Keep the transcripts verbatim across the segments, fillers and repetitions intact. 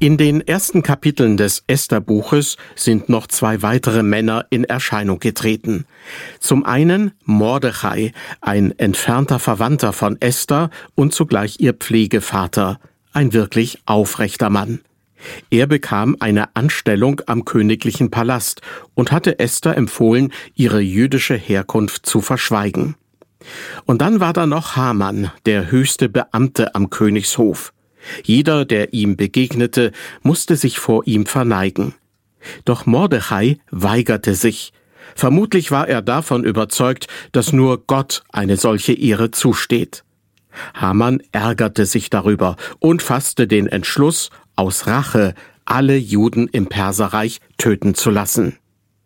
In den ersten Kapiteln des Esther-Buches sind noch zwei weitere Männer in Erscheinung getreten. Zum einen Mordechai, ein entfernter Verwandter von Esther und zugleich ihr Pflegevater, ein wirklich aufrechter Mann. Er bekam eine Anstellung am königlichen Palast und hatte Esther empfohlen, ihre jüdische Herkunft zu verschweigen. Und dann war da noch Haman, der höchste Beamte am Königshof. Jeder, der ihm begegnete, musste sich vor ihm verneigen. Doch Mordechai weigerte sich. Vermutlich war er davon überzeugt, dass nur Gott eine solche Ehre zusteht. Haman ärgerte sich darüber und fasste den Entschluss, aus Rache alle Juden im Perserreich töten zu lassen.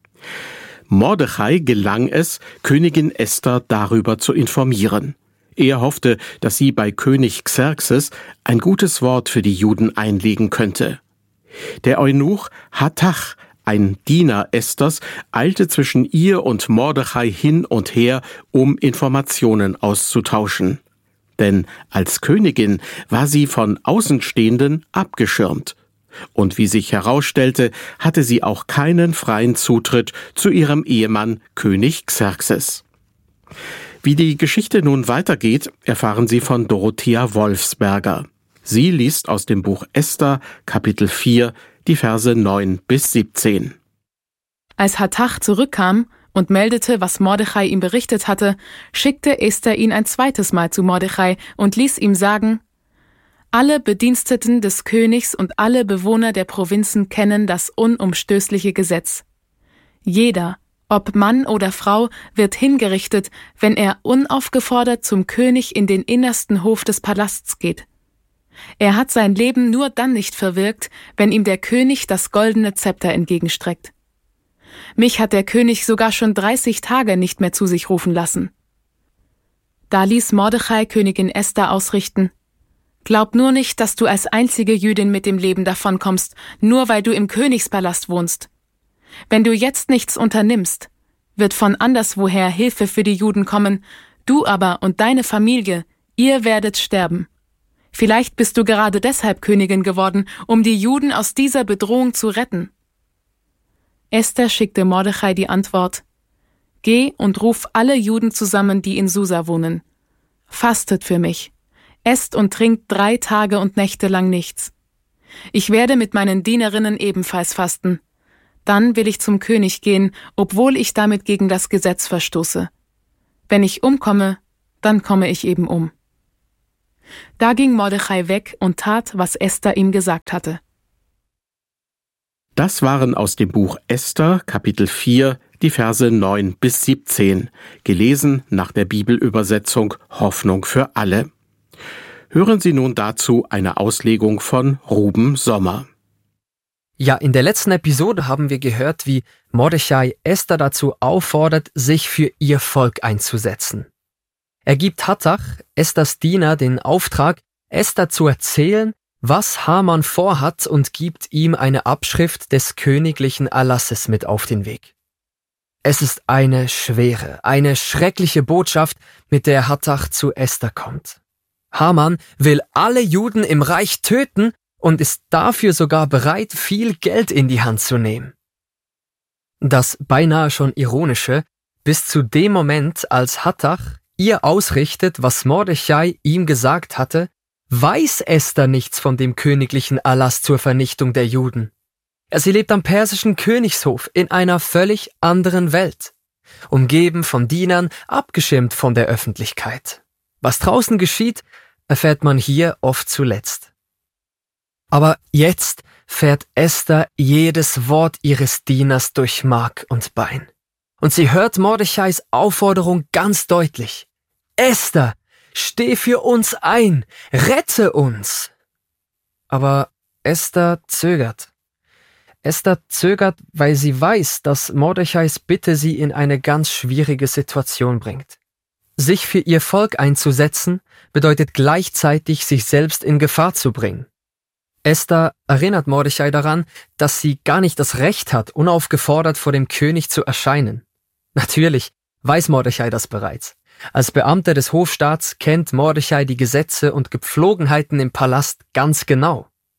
Mordechai gelang es, Königin Esther darüber zu informieren. Er hoffte, dass sie bei König Xerxes ein gutes Wort für die Juden einlegen könnte. Der Eunuch Hattach, ein Diener Esthers, eilte zwischen ihr und Mordechai hin und her, um Informationen auszutauschen. Denn als Königin war sie von Außenstehenden abgeschirmt. Und wie sich herausstellte, hatte sie auch keinen freien Zutritt zu ihrem Ehemann König Xerxes. Wie die Geschichte nun weitergeht, erfahren Sie von Dorothea Wolfsberger. Sie liest aus dem Buch Esther, Kapitel vier, die Verse neun bis siebzehn. Als Hattach zurückkam und meldete, was Mordechai ihm berichtet hatte, schickte Esther ihn ein zweites Mal zu Mordechai und ließ ihm sagen: Alle Bediensteten des Königs und alle Bewohner der Provinzen kennen das unumstößliche Gesetz. Jeder, ob Mann oder Frau, wird hingerichtet, wenn er unaufgefordert zum König in den innersten Hof des Palasts geht. Er hat sein Leben nur dann nicht verwirkt, wenn ihm der König das goldene Zepter entgegenstreckt. Mich hat der König sogar schon dreißig Tage nicht mehr zu sich rufen lassen. Da ließ Mordechai Königin Esther ausrichten: Glaub nur nicht, dass du als einzige Jüdin mit dem Leben davonkommst, nur weil du im Königspalast wohnst. Wenn du jetzt nichts unternimmst, wird von anderswoher Hilfe für die Juden kommen, du aber und deine Familie, ihr werdet sterben. Vielleicht bist du gerade deshalb Königin geworden, um die Juden aus dieser Bedrohung zu retten. Esther schickte Mordechai die Antwort: Geh und ruf alle Juden zusammen, die in Susa wohnen. Fastet für mich. Esst und trinkt drei Tage und Nächte lang nichts. Ich werde mit meinen Dienerinnen ebenfalls fasten. Dann will ich zum König gehen, obwohl ich damit gegen das Gesetz verstoße. Wenn ich umkomme, dann komme ich eben um. Da ging Mordechai weg und tat, was Esther ihm gesagt hatte. Das waren aus dem Buch Esther, Kapitel vier, die Verse neun bis siebzehn, gelesen nach der Bibelübersetzung Hoffnung für alle. Hören Sie nun dazu eine Auslegung von Ruben Sommer. Ja, in der letzten Episode haben wir gehört, wie Mordechai Esther dazu auffordert, sich für ihr Volk einzusetzen. Er gibt Hattach, Esthers Diener, den Auftrag, Esther zu erzählen, was Haman vorhat, und gibt ihm eine Abschrift des königlichen Erlasses mit auf den Weg. Es ist eine schwere, eine schreckliche Botschaft, mit der Hattach zu Esther kommt. Haman will alle Juden im Reich töten und ist dafür sogar bereit, viel Geld in die Hand zu nehmen. Das beinahe schon Ironische, bis zu dem Moment, als Hattach ihr ausrichtet, was Mordechai ihm gesagt hatte, weiß Esther nichts von dem königlichen Erlass zur Vernichtung der Juden. Sie lebt am persischen Königshof in einer völlig anderen Welt, umgeben von Dienern, abgeschirmt von der Öffentlichkeit. Was draußen geschieht, erfährt man hier oft zuletzt. Aber jetzt fährt Esther jedes Wort ihres Dieners durch Mark und Bein. Und sie hört Mordechais Aufforderung ganz deutlich. Esther, steh für uns ein, rette uns! Aber Esther zögert. Esther zögert, weil sie weiß, dass Mordechais Bitte sie in eine ganz schwierige Situation bringt. Sich für ihr Volk einzusetzen, bedeutet gleichzeitig, sich selbst in Gefahr zu bringen. Esther erinnert Mordechai daran, dass sie gar nicht das Recht hat, unaufgefordert vor dem König zu erscheinen. Natürlich weiß Mordechai das bereits. Als Beamter des Hofstaats kennt Mordechai die Gesetze und Gepflogenheiten im Palast ganz genau.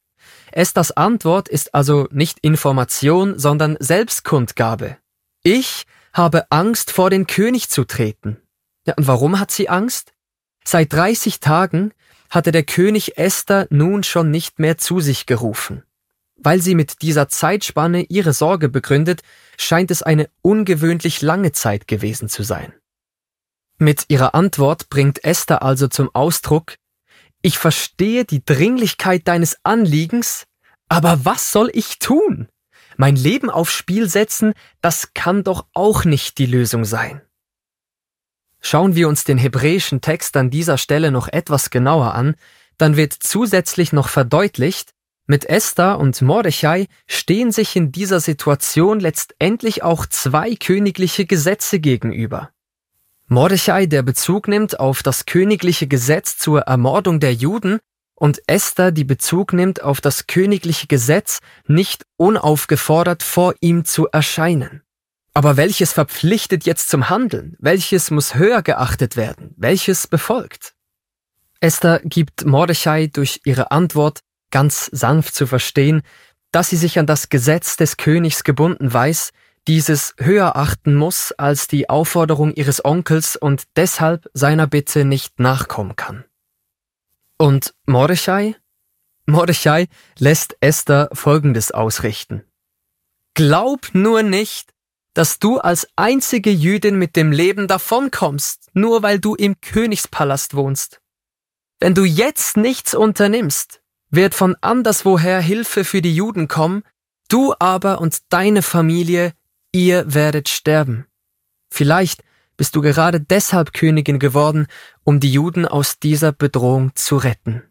Esthers Antwort ist also nicht Information, sondern Selbstkundgabe. Ich habe Angst, vor den König zu treten. Ja, und warum hat sie Angst? Seit dreißig Tagen hatte der König Esther nun schon nicht mehr zu sich gerufen. Weil sie mit dieser Zeitspanne ihre Sorge begründet, scheint es eine ungewöhnlich lange Zeit gewesen zu sein. Mit ihrer Antwort bringt Esther also zum Ausdruck: Ich verstehe die Dringlichkeit deines Anliegens, aber was soll ich tun? Mein Leben aufs Spiel setzen, das kann doch auch nicht die Lösung sein. Schauen wir uns den hebräischen Text an dieser Stelle noch etwas genauer an, dann wird zusätzlich noch verdeutlicht, mit Esther und Mordechai stehen sich in dieser Situation letztendlich auch zwei königliche Gesetze gegenüber. Mordechai, der Bezug nimmt auf das königliche Gesetz zur Ermordung der Juden, und Esther, die Bezug nimmt auf das königliche Gesetz, nicht unaufgefordert vor ihm zu erscheinen. Aber welches verpflichtet jetzt zum Handeln? Welches muss höher geachtet werden? Welches befolgt? Esther gibt Mordechai durch ihre Antwort ganz sanft zu verstehen, dass sie sich an das Gesetz des Königs gebunden weiß, dieses höher achten muss als die Aufforderung ihres Onkels und deshalb seiner Bitte nicht nachkommen kann. Und Mordechai? Mordechai lässt Esther Folgendes ausrichten: Glaub nur nicht, dass du als einzige Jüdin mit dem Leben davonkommst, nur weil du im Königspalast wohnst. Wenn du jetzt nichts unternimmst, wird von anderswoher Hilfe für die Juden kommen, du aber und deine Familie, ihr werdet sterben. Vielleicht bist du gerade deshalb Königin geworden, um die Juden aus dieser Bedrohung zu retten.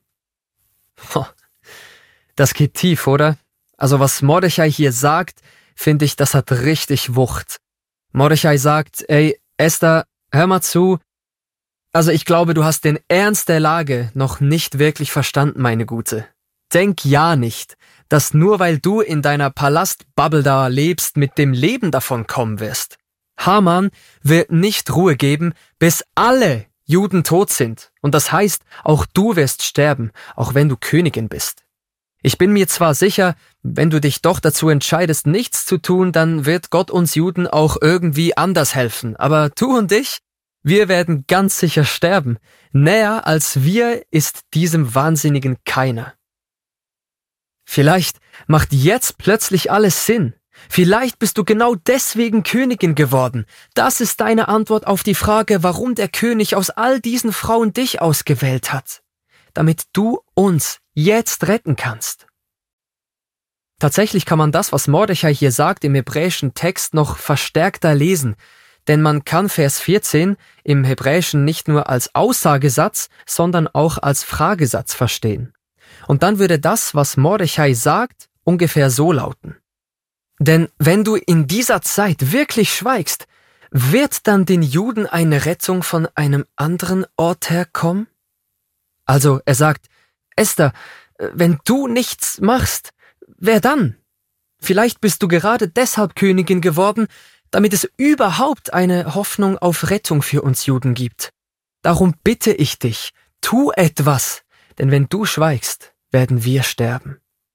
Das geht tief, oder? Also was Mordechai hier sagt, finde ich, das hat richtig Wucht. Mordechai sagt: Ey, Esther, hör mal zu. Also ich glaube, du hast den Ernst der Lage noch nicht wirklich verstanden, meine Gute. Denk ja nicht, dass nur weil du in deiner Palastbubble da lebst, mit dem Leben davon kommen wirst. Haman wird nicht Ruhe geben, bis alle Juden tot sind. Und das heißt, auch du wirst sterben, auch wenn du Königin bist. Ich bin mir zwar sicher, wenn du dich doch dazu entscheidest, nichts zu tun, dann wird Gott uns Juden auch irgendwie anders helfen. Aber du und ich, wir werden ganz sicher sterben. Näher als wir ist diesem Wahnsinnigen keiner. Vielleicht macht jetzt plötzlich alles Sinn. Vielleicht bist du genau deswegen Königin geworden. Das ist deine Antwort auf die Frage, warum der König aus all diesen Frauen dich ausgewählt hat. Damit du uns jetzt retten kannst. Tatsächlich kann man das, was Mordechai hier sagt, im hebräischen Text noch verstärkter lesen, denn man kann Vers vierzehn im Hebräischen nicht nur als Aussagesatz, sondern auch als Fragesatz verstehen. Und dann würde das, was Mordechai sagt, ungefähr so lauten: Denn wenn du in dieser Zeit wirklich schweigst, wird dann den Juden eine Rettung von einem anderen Ort herkommen? Also er sagt: Esther, wenn du nichts machst, wer dann? Vielleicht bist du gerade deshalb Königin geworden, damit es überhaupt eine Hoffnung auf Rettung für uns Juden gibt. Darum bitte ich dich, tu etwas, denn wenn du schweigst, werden wir sterben.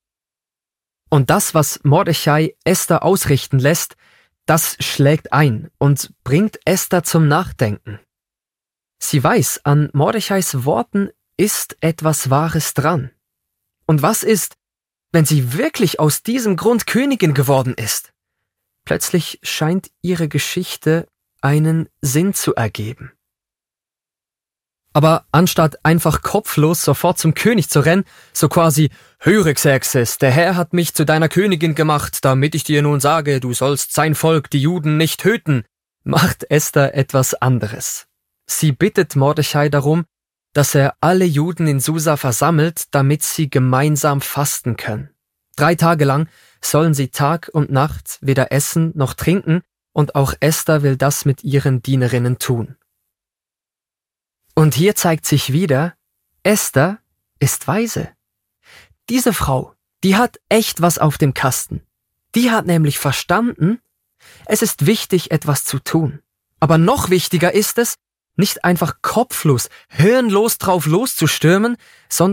Und das, was Mordechai Esther ausrichten lässt, das schlägt ein und bringt Esther zum Nachdenken. Sie weiß, an Mordechais Worten ist etwas Wahres dran. Und was ist, wenn sie wirklich aus diesem Grund Königin geworden ist? Plötzlich scheint ihre Geschichte einen Sinn zu ergeben. Aber anstatt einfach kopflos sofort zum König zu rennen, so quasi: Höre, Xerxes, der Herr hat mich zu deiner Königin gemacht, damit ich dir nun sage, du sollst sein Volk, die Juden, nicht töten, macht Esther etwas anderes. Sie bittet Mordechai darum, dass er alle Juden in Susa versammelt, damit sie gemeinsam fasten können. Drei Tage lang sollen sie Tag und Nacht weder essen noch trinken, und auch Esther will das mit ihren Dienerinnen tun. Und hier zeigt sich wieder, Esther ist weise. Diese Frau, die hat echt was auf dem Kasten. Die hat nämlich verstanden, es ist wichtig, etwas zu tun. Aber noch wichtiger ist es, nicht einfach kopflos, hirnlos drauf loszustürmen, sondern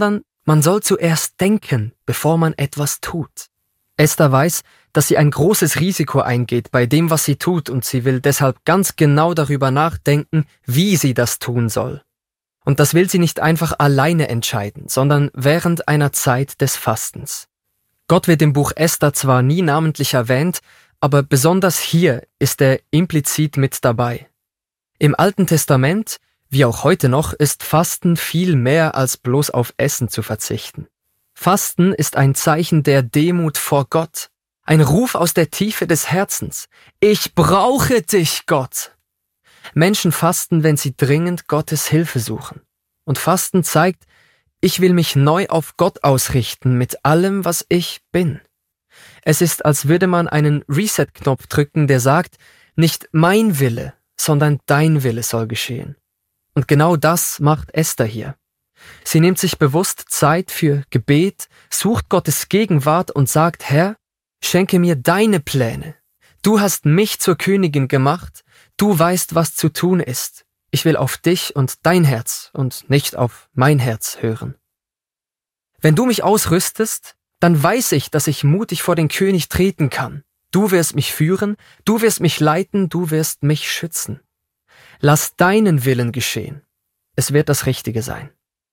Man soll zuerst denken, bevor man etwas tut. Esther weiß, dass sie ein großes Risiko eingeht bei dem, was sie tut, und sie will deshalb ganz genau darüber nachdenken, wie sie das tun soll. Und das will sie nicht einfach alleine entscheiden, sondern während einer Zeit des Fastens. Gott wird im Buch Esther zwar nie namentlich erwähnt, aber besonders hier ist er implizit mit dabei. Im Alten Testament, wie auch heute noch, ist Fasten viel mehr als bloß auf Essen zu verzichten. Fasten ist ein Zeichen der Demut vor Gott, ein Ruf aus der Tiefe des Herzens. Ich brauche dich, Gott! Menschen fasten, wenn sie dringend Gottes Hilfe suchen. Und Fasten zeigt, ich will mich neu auf Gott ausrichten mit allem, was ich bin. Es ist, als würde man einen Reset-Knopf drücken, der sagt, nicht mein Wille, sondern dein Wille soll geschehen. Und genau das macht Esther hier. Sie nimmt sich bewusst Zeit für Gebet, sucht Gottes Gegenwart und sagt, Herr, schenke mir deine Pläne. Du hast mich zur Königin gemacht, du weißt, was zu tun ist. Ich will auf dich und dein Herz und nicht auf mein Herz hören. Wenn du mich ausrüstest, dann weiß ich, dass ich mutig vor den König treten kann. Du wirst mich führen, du wirst mich leiten, du wirst mich schützen. Lass deinen Willen geschehen. Es wird das Richtige sein.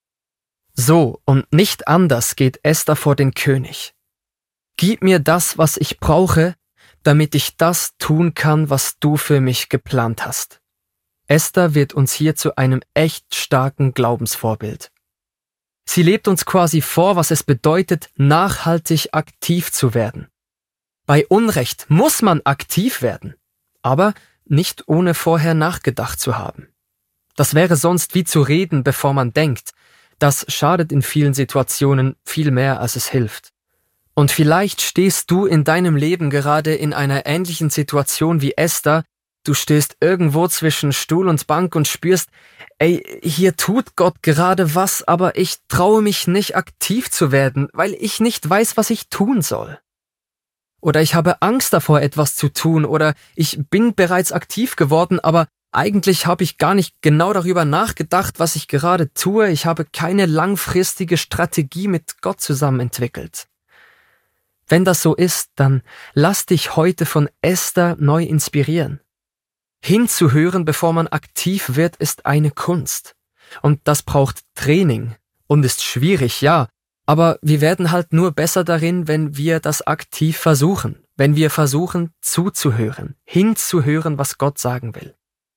So und nicht anders geht Esther vor den König. Gib mir das, was ich brauche, damit ich das tun kann, was du für mich geplant hast. Esther wird uns hier zu einem echt starken Glaubensvorbild. Sie lebt uns quasi vor, was es bedeutet, nachhaltig aktiv zu werden. Bei Unrecht muss man aktiv werden, aber nicht ohne vorher nachgedacht zu haben. Das wäre sonst wie zu reden, bevor man denkt. Das schadet in vielen Situationen viel mehr, als es hilft. Und vielleicht stehst du in deinem Leben gerade in einer ähnlichen Situation wie Esther. Du stehst irgendwo zwischen Stuhl und Bank und spürst, ey, hier tut Gott gerade was, aber ich traue mich nicht aktiv zu werden, weil ich nicht weiß, was ich tun soll. Oder ich habe Angst davor, etwas zu tun, oder ich bin bereits aktiv geworden, aber eigentlich habe ich gar nicht genau darüber nachgedacht, was ich gerade tue. Ich habe keine langfristige Strategie mit Gott zusammen entwickelt. Wenn das so ist, dann lass dich heute von Esther neu inspirieren. Hinzuhören, bevor man aktiv wird, ist eine Kunst. Und das braucht Training und ist schwierig, ja, aber wir werden halt nur besser darin, wenn wir das aktiv versuchen, wenn wir versuchen zuzuhören, hinzuhören, was Gott sagen will.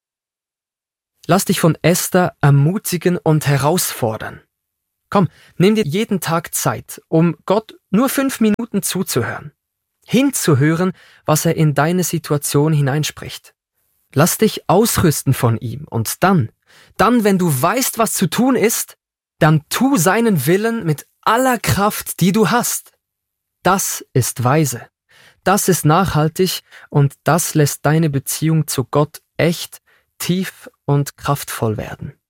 Lass dich von Esther ermutigen und herausfordern. Komm, nimm dir jeden Tag Zeit, um Gott nur fünf Minuten zuzuhören. Hinzuhören, was er in deine Situation hineinspricht. Lass dich ausrüsten von ihm und dann, dann, wenn du weißt, was zu tun ist, dann tu seinen Willen mit aller Kraft, die du hast. Das ist weise. Das ist nachhaltig und das lässt deine Beziehung zu Gott echt, tief und kraftvoll werden.